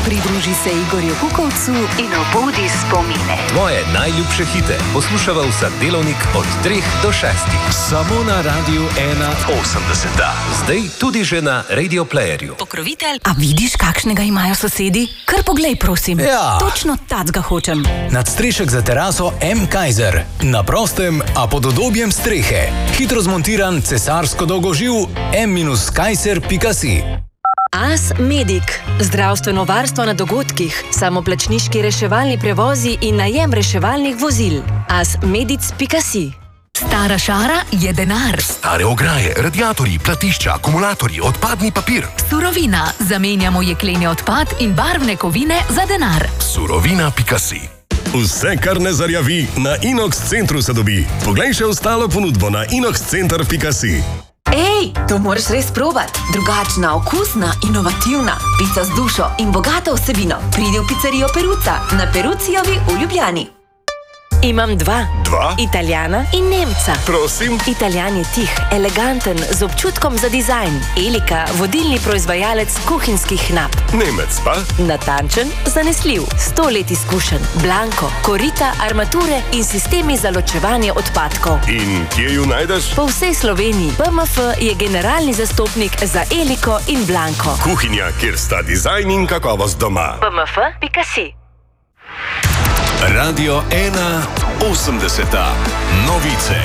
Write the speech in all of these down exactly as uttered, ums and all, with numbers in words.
Pridruži se Igorju Kukovcu in obudi spomine. Tvoje najljubše hite poslušava vsak delovnik od treh do šestih. Samo na Radiu ena osemdeset. Zdaj tudi že na Radio Playerju. Pokrovitelj, a vidiš, kakšnega imajo sosedi? Kar poglej, prosim. Ja. Točno tacga hočem. Nadstrešek za teraso M. Kaiser. Na prostem, a pod udobjem strehe. Hitro zmontiran cesarsko dolgoživ M Kaiser pika si. As Medic. Zdravstveno varstvo na dogodkih, samoplačniški reševalni prevozi in najem reševalnih vozil. as medic pika si. Stara šara je denar. Stare ograje, radiatorji, platišča, akumulatorji, odpadni papir. Surovina. Zamenjamo jekleni odpad in barvne kovine za denar. Surovina pika si. Vse, kar ne zarjavi, na Inox centru se dobi. Poglej še ostalo ponudbo na inox center pika si. Ej, to moraš res probat. Drugačna, okusna, inovativna. Pica z dušo in bogato vsebino. Pridi v pizzerijo Peruca na Perucijovi v Ljubljani. Imam dva. Dva? Italijana in Nemca. Prosim? Italijan je tih, eleganten, z občutkom za dizajn. Elika, vodilni proizvajalec kuhinjskih nap. Nemec pa? Natančen, zanesljiv, sto let izkušen. Blanko, korita, armature in sistemi za ločevanje odpadkov. In kje ju najdeš? Po vsej Sloveniji. P M F je generalni zastopnik za Eliko in Blanko. Kuhinja, kjer sta dizajn in kakovost doma. P M F pika si. Radio ena osemdeset. Novice.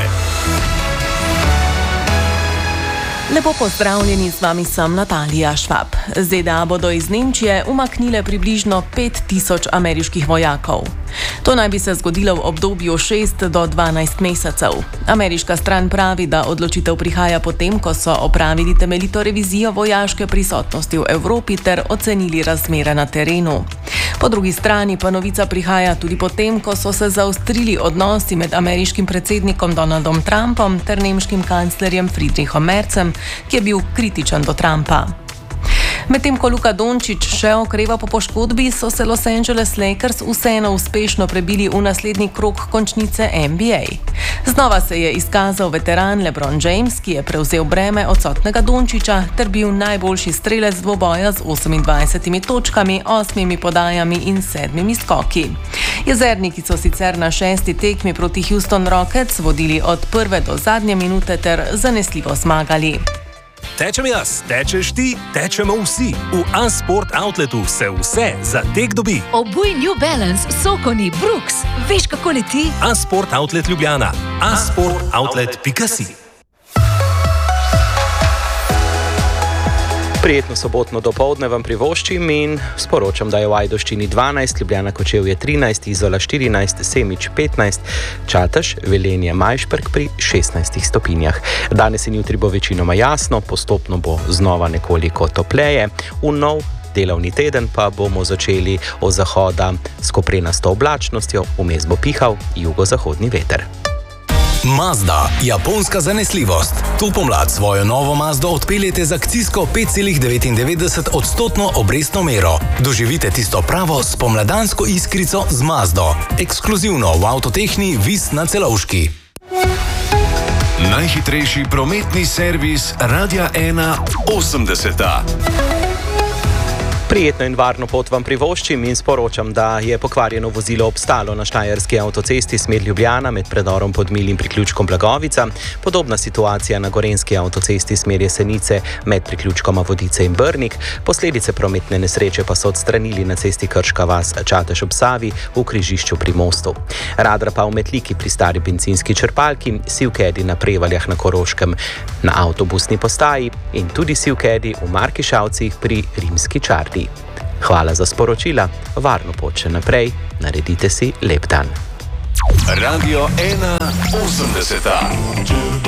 Lepo pozdravljeni, z vami sem Natalija Švab. Z D A bodo iz Nemčije umaknile približno pet tisoč ameriških vojakov. To naj bi se zgodilo v obdobju šest do dvanajst mesecev. Ameriška stran pravi, da odločitev prihaja potem, ko so opravili temeljito revizijo vojaške prisotnosti v Evropi ter ocenili razmere na terenu. Po drugi strani pa novica prihaja tudi potem, ko so se zaostrili odnosi med ameriškim predsednikom Donaldom Trumpom ter nemškim kanclerjem Friedrichom Merzem, ki je bil kritičen do Trumpa. Medtem ko Luka Dončić še okreva po poškodbi, so se Los Angeles Lakers vseeno uspešno prebili v naslednji krog končnice N B A. Znova se je izkazal veteran LeBron James, ki je prevzel breme odsotnega Dončića ter bil najboljši strelec dvoboja z osemindvajsetimi točkami, osmimi podajami in sedmimi skoki. Jezerniki so sicer na šesti tekmi proti Houston Rockets vodili od prve do zadnje minute ter zanesljivo zmagali. Tečem jaz, tečeš ti, tečemo vsi. V A-Sport Outletu se vse za tek dobi. Obuj New Balance, Sokoni, Brooks. Veš, kako leti? A-Sport Outlet Ljubljana. a sport outlet pika si. Prijetno sobotno dopoldne vam privoščim in sporočam, da je v Ajdovščini dvanajst, Ljubljana Kočevje trinajst, Izola štirinajst, Semič petnajst, Čatež, Velenje, Majšperk pri šestnajstih stopinjah. Danes in jutri bo večinoma jasno, postopno bo znova nekoliko topleje. V nov delovni teden pa bomo začeli od zahoda s koprenasto oblačnostjo, vmes bo pihal jugozahodni veter. Mazda, japonska zanesljivost. To pomlad svojo novo Mazdo odpeljete z akcijsko pet celih devetindevetdeset odstotno obrestno mero. Doživite tisto pravo spomladansko iskrico z Mazdo. Ekskluzivno v Avtotehni Vis na Celovški. Najhitrejši prometni servis Radia ena osemdeset. Prijetno in varno pot vam privoščim in sporočam, da je pokvarjeno vozilo obstalo na štajerski avtocesti smer Ljubljana med predorom Podmilj in priključkom Blagovica. Podobna situacija na gorenski avtocesti smer Jesenice med priključkoma Vodice in Brnik. Posledice prometne nesreče pa so odstranili na cesti Krška vas Čatež ob Savi v križišču pri mostu. Radar pa v Metliki pri stari bencinski črpalki, sivkedi na Prevaljah na Koroškem na avtobusni postaji in tudi sivkedi v Markišavcih pri Rimski Čardi. Hvala za sporočila, varno pot še naprej, naredite si lep dan. Radio ena osemdeset.